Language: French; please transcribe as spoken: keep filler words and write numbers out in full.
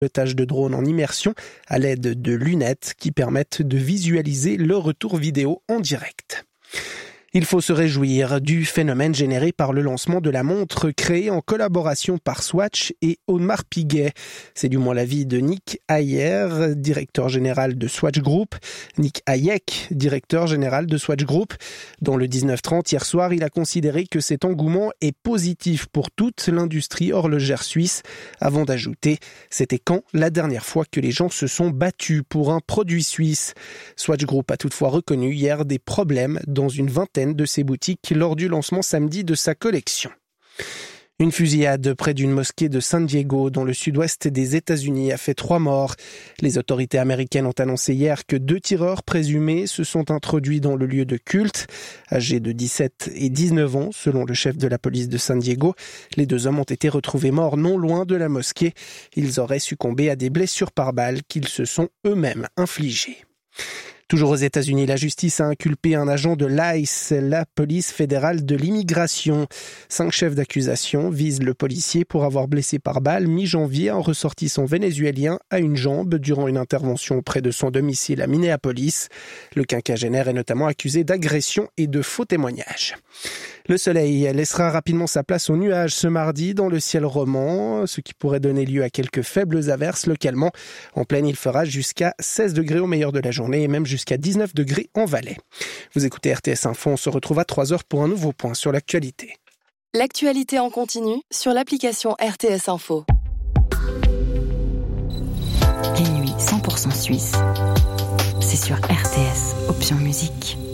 pilotage de drone en immersion à l'aide de lunettes qui permettent de visualiser le retour vidéo en direct. Il faut se réjouir du phénomène généré par le lancement de la montre créée en collaboration par Swatch et Audemars Piguet. C'est du moins l'avis de Nick Hayek, directeur général de Swatch Group. Nick Hayek, directeur général de Swatch Group. Dans le dix-neuf trente, hier soir, il a considéré que cet engouement est positif pour toute l'industrie horlogère suisse, avant d'ajouter « C'était quand la dernière fois que les gens se sont battus pour un produit suisse ?» Swatch Group a toutefois reconnu hier des problèmes dans une vingtaine de ses boutiques lors du lancement samedi de sa collection. Une fusillade près d'une mosquée de San Diego, dans le sud-ouest des États-Unis, a fait trois morts. Les autorités américaines ont annoncé hier que deux tireurs présumés se sont introduits dans le lieu de culte. Âgés de dix-sept et dix-neuf ans, selon le chef de la police de San Diego, les deux hommes ont été retrouvés morts non loin de la mosquée. Ils auraient succombé à des blessures par balle qu'ils se sont eux-mêmes infligées. Toujours aux États-Unis, la justice a inculpé un agent de l'I C E, la police fédérale de l'immigration. Cinq chefs d'accusation visent le policier pour avoir blessé par balle mi-janvier un ressortissant vénézuélien à une jambe durant une intervention près de son domicile à Minneapolis. Le quinquagénaire est notamment accusé d'agression et de faux témoignages. Le soleil laissera rapidement sa place aux nuages ce mardi dans le ciel roman, ce qui pourrait donner lieu à quelques faibles averses localement. En plaine, il fera jusqu'à seize degrés au meilleur de la journée et même jusqu'à dix-neuf degrés en Valais. Vous écoutez R T S Info, on se retrouve à trois heures pour un nouveau point sur l'actualité. L'actualité en continu sur l'application R T S Info. Les nuits cent pour cent suisses, c'est sur R T S, option musique.